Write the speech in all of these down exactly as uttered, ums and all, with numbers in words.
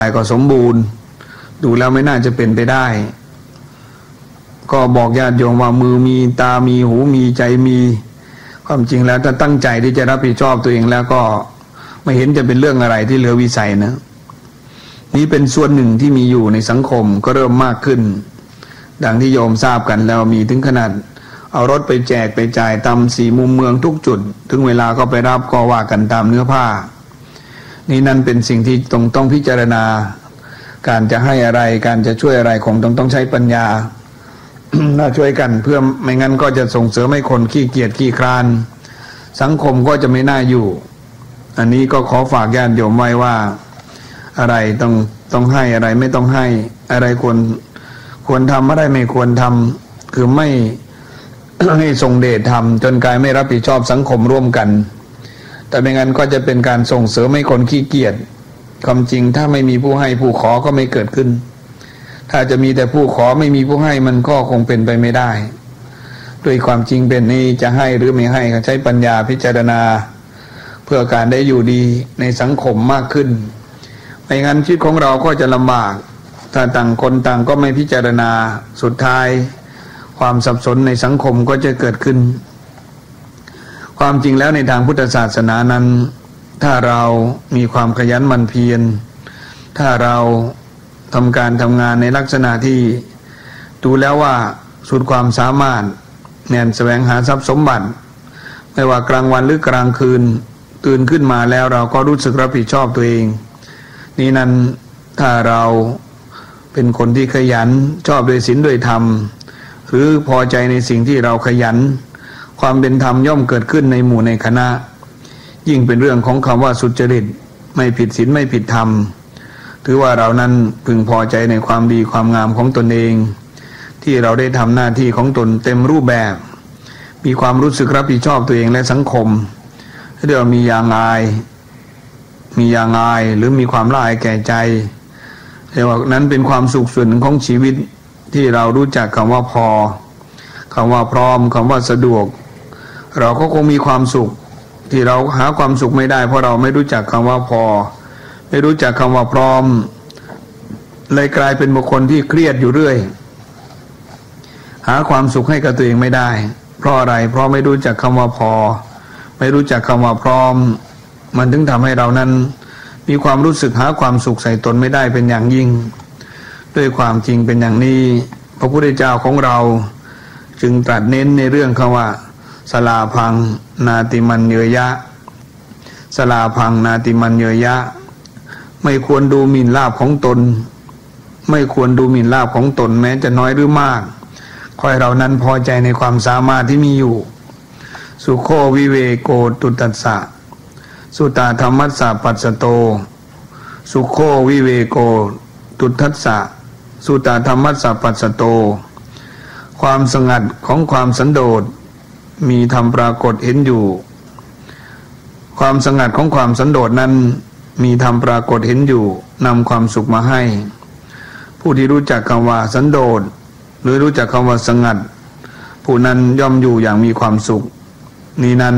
ก็สมบูรณ์ดูแล้วไม่น่าจะเป็นไปได้ก็บอกญาติโยมว่ามือมีตามีหูมีใจมีความจริงแล้วถ้าตั้งใจที่จะรับผิดชอบตัวเองแล้วก็ไม่เห็นจะเป็นเรื่องอะไรที่เหลือวิสัยนะนี่เป็นส่วนหนึ่งที่มีอยู่ในสังคมก็เริ่มมากขึ้นดังที่โยมทราบกันแล้วมีถึงขนาดเอารถไปแจกไปจ่ายตามสี่มุมเมืองทุกจุดถึงเวลาก็ไปรับก็ว่ากันตามเนื้อผ้านี่นั่นเป็นสิ่งที่ต้องต้องพิจารณาการจะให้อะไรการจะช่วยอะไรคงต้องต้องใช้ปัญญา น่าช่วยกันเพื่อไม่งั้นก็จะส่งเสริมให้คนขี้เกียจขี้คร้านสังคมก็จะไม่น่าอยู่อันนี้ก็ขอฝากญาติโยมไว้ว่าอะไรต้องต้องให้อะไรไม่ต้องให้อะไรควรควรทำอะไรไม่ควรทำคือไม่ ให้ทรงเดชทำจนกลายไม่รับผิดชอบสังคมร่วมกันแต่ไม่งั้นก็จะเป็นการส่งเสริมให้คนขี้เกียจความจริงถ้าไม่มีผู้ให้ผู้ขอก็ไม่เกิดขึ้นถ้าจะมีแต่ผู้ขอไม่มีผู้ให้มันก็คงเป็นไปไม่ได้ด้วยความจริงเป็นนี้จะให้หรือไม่ให้ใช้ปัญญาพิจารณาเพื่อการได้อยู่ดีในสังคมมากขึ้นไม่งั้นชีวิตของเราก็จะลำบากถ้าต่างคนต่างก็ไม่พิจารณาสุดท้ายความสับสนในสังคมก็จะเกิดขึ้นความจริงแล้วในทางพุทธศาสนานั้นถ้าเรามีความขยันหมั่นเพียรถ้าเราทำการทำงานในลักษณะที่ดูแล้วว่าสุดความสามารถแน่นแสวงหาทรัพย์สมบัติไม่ว่ากลางวันหรือกลางคืนตื่นขึ้นมาแล้วเราก็รู้สึกรับผิดชอบตัวเองนี่นั้นถ้าเราเป็นคนที่ขยันชอบด้วยศีลด้วยธรรมหรือพอใจในสิ่งที่เราขยันความเป็นธรรมย่อมเกิดขึ้นในหมู่ในคณะยิ่งเป็นเรื่องของคำว่าสุจริตไม่ผิดศีลไม่ผิดธรรมถือว่าเรานั้นพึงพอใจในความดีความงามของตนเองที่เราได้ทำหน้าที่ของตนเต็มรูปแบบมีความรู้สึกรับผิดชอบตัวเองและสังคมเรียกว่ามียางอายมียางอายหรือมีความละอายแก่ใจเรียกว่านั้นเป็นความสุขส่วนหนึ่งของชีวิตที่เรารู้จักคำว่าพอคำว่าพร้อมคำว่าสะดวกเราก็คงมีความสุขที่เราหาความสุขไม่ได้เพราะเราไม่รู้จักคำว่าพอไม่รู้จักคำว่าพร้อมเลยกลายเป็นบุคคลที่เครียดอยู่เรื่อยหาความสุขให้กับตัวเองไม่ได้เพราะอะไรเพราะไม่รู้จักคำว่าพอไม่รู้จักคำว่าพร้อมมันถึงทำให้เรานั้นมีความรู้สึกหาความสุขใส่ตนไม่ได้เป็นอย่างยิ่งด้วยความจริงเป็นอย่างนี้พระพุทธเจ้าของเราจึงตรัสเน้นในเรื่องคำว่าสลาพังนาติมันเยยะสลาพังนาติมันเยยะไม่ควรดูหมิ่นลาภของตนไม่ควรดูหมิ่นลาภของตนแม้จะน้อยหรือมากขอให้เรานั้นพอใจในความสามารถที่มีอยู่สุโควิเวโกตุตัสสะสุตาธรรมัสสะปัสสโตสุโควิเวโกตุทัสสะสุตาธรรมัสสะปัสสโตความสงัดของความสันโดษมีธรรมปรากฏเห็นอยู่ความสงัดของความสันโดษนั้นมีธรรมปรากฏเห็นอยู่นำความสุขมาให้ผู้ที่รู้จักคำว่าสันโดษหรือรู้จักคำว่าสงัดผู้นั้นย่อมอยู่อย่างมีความสุขนี้นั้น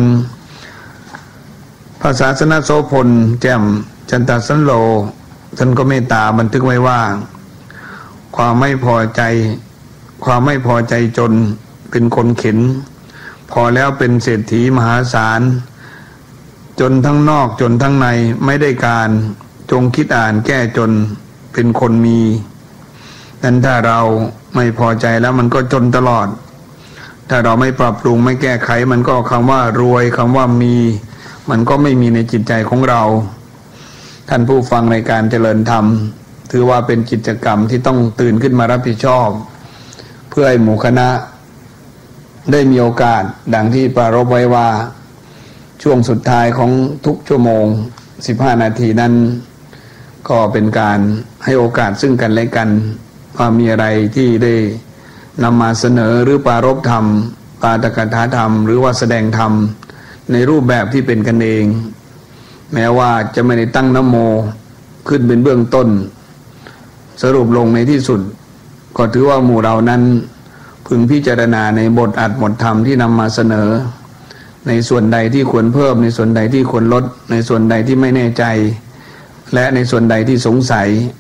พระศาสนโสพลแจ่มจันตสันโลท่านก็เมตตาบันทึกไว้ว่าความไม่พอใจความไม่พอใจจนเป็นคนเข็นพอแล้วเป็นเศรษฐีมหาศาลจนทั้งนอกจนทั้งในไม่ได้การจงคิดอ่านแก้จนเป็นคนมีนั้นถ้าเราไม่พอใจแล้วมันก็จนตลอดถ้าเราไม่ปรับปรุงไม่แก้ไขมันก็คำว่ารวยคำว่ามีมันก็ไม่มีในจิตใจของเราท่านผู้ฟังในการเจริญธรรมถือว่าเป็นกิจกรรมที่ต้องตื่นขึ้นมารับผิดชอบเพื่อให้หมู่คณะได้มีโอกาสดังที่ปรารภไว้ว่าช่วงสุดท้ายของทุกชั่วโมงสิบห้านาทีนั้นก็เป็นการให้โอกาสซึ่งกันและกันว่ามีอะไรที่ได้นำมาเสนอหรือปรารภธรรมปาฐกถาธรรมหรือว่าแสดงธรรมในรูปแบบที่เป็นกันเองแม้ว่าจะไม่ได้ตั้งนะโมขึ้นเป็นเบื้องต้นสรุปลงในที่สุดก็ถือว่าหมู่เรานั้นพึงพิจารณาในบทอัดบทธรรมที่นำมาเสนอในส่วนใดที่ควรเพิ่มในส่วนใดที่ควรลดในส่วนใดที่ไม่แน่ใจและในส่วนใดที่สงสัย